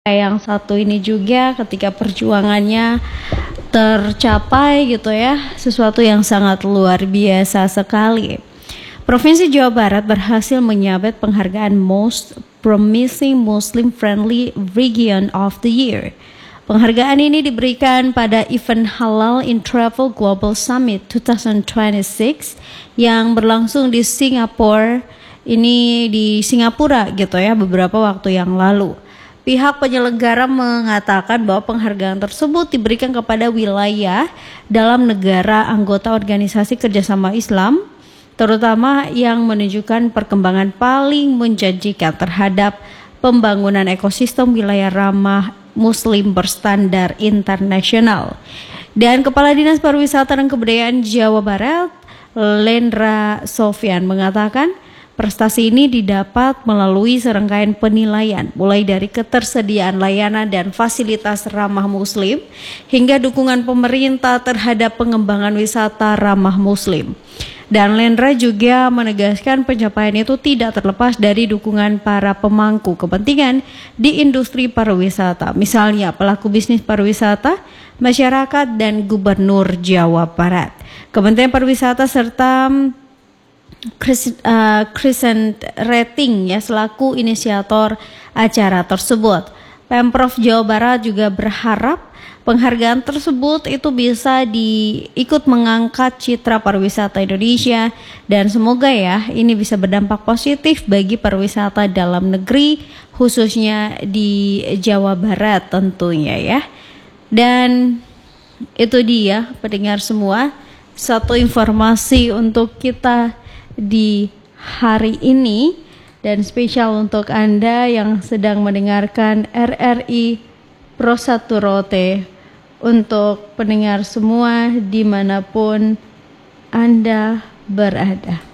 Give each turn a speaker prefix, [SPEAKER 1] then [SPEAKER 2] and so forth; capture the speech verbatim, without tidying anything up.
[SPEAKER 1] Yang satu ini juga ketika perjuangannya tercapai gitu ya, sesuatu yang sangat luar biasa sekali. Provinsi Jawa Barat berhasil menyabet penghargaan Most Promising Muslim Friendly Region of the Year. Penghargaan ini diberikan pada event Halal in Travel Global Summit dua ribu dua puluh enam yang berlangsung di Singapura, ini di Singapura gitu ya, beberapa waktu yang lalu. Pihak penyelenggara mengatakan bahwa penghargaan tersebut diberikan kepada wilayah dalam negara anggota Organisasi Kerjasama Islam, terutama yang menunjukkan perkembangan paling menjanjikan terhadap pembangunan ekosistem wilayah ramah Muslim berstandar internasional. Dan Kepala Dinas Pariwisata dan Kebudayaan Jawa Barat, Lendra Sofyan, mengatakan prestasi ini didapat melalui serangkaian penilaian, mulai dari ketersediaan layanan dan fasilitas ramah Muslim hingga dukungan pemerintah terhadap pengembangan wisata ramah Muslim. Dan Lendra juga menegaskan pencapaian itu tidak terlepas dari dukungan para pemangku kepentingan di industri pariwisata, misalnya pelaku bisnis pariwisata, masyarakat, dan Gubernur Jawa Barat. Kementerian Pariwisata serta Chris, uh, Crescent Rating ya selaku inisiator acara tersebut. Pemprov Jawa Barat juga berharap penghargaan tersebut itu bisa diikut mengangkat citra pariwisata Indonesia, dan semoga ya ini bisa berdampak positif bagi pariwisata dalam negeri, khususnya di Jawa Barat tentunya ya. Dan itu dia pendengar semua, satu informasi untuk kita di hari ini, dan spesial untuk Anda yang sedang mendengarkan R R I Pro satu Rote, untuk pendengar semua dimanapun Anda berada.